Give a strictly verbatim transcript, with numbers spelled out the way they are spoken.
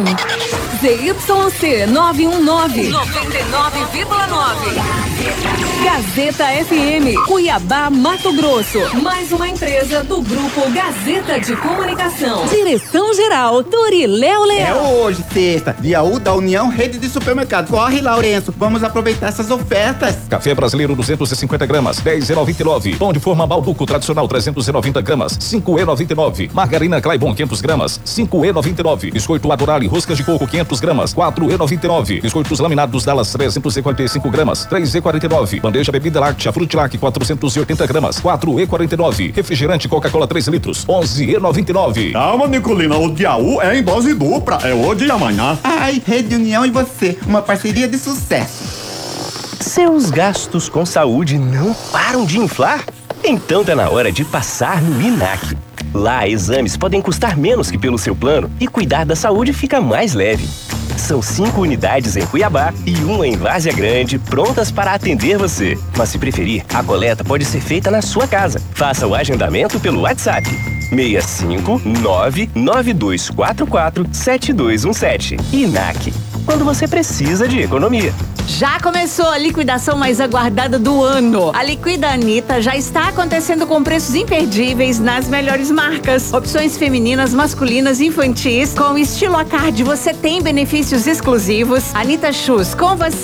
Z Y C nove um nove, noventa e nove vírgula nove. Gazeta F M, Cuiabá, Mato Grosso. Mais uma empresa do Grupo Gazeta de Comunicação. Direção-geral, Doriléo Leal. É hoje, sexta, dia um da União Rede de Supermercados. Corre, Lourenço, vamos aproveitar essas ofertas. Café brasileiro duzentos e cinquenta gramas, dez reais e noventa e nove centavos. Pão de forma Balduco tradicional trezentos e noventa gramas, cinco reais e noventa e nove centavos. Margarina Claibon quinhentas gramas, cinco reais e noventa e nove centavos. Biscoito Adorale roscas de coco quinhentas gramas, quatro reais e noventa e nove centavos. Biscoitos laminados Dallas trezentos e cinquenta e cinco gramas, três reais e quarenta e nove centavos. Bandeja bebida láctea Frutilac quatrocentas e oitenta gramas, quatro reais e quarenta e nove centavos. Refrigerante Coca-Cola três litros, onze reais e noventa e nove centavos. Calma, Nicolina, o dia U é em dose dupla, é hoje e amanhã. Ai, Rede União e você, uma parceria de sucesso. Seus gastos com saúde não param de inflar? Então tá na hora de passar no INAC. Lá, exames podem custar menos que pelo seu plano e cuidar da saúde fica mais leve. São cinco unidades em Cuiabá e uma em Várzea Grande, prontas para atender você. Mas se preferir, a coleta pode ser feita na sua casa. Faça o agendamento pelo WhatsApp. seis cinco nove nove dois quatro quatro sete dois um sete. INAC. Quando você precisa de economia. Já começou a liquidação mais aguardada do ano. A Liquida Anitta já está acontecendo com preços imperdíveis nas melhores marcas. Opções femininas, masculinas, infantis. Com estilo à card, você tem benefícios exclusivos. Anitta Shoes, com você.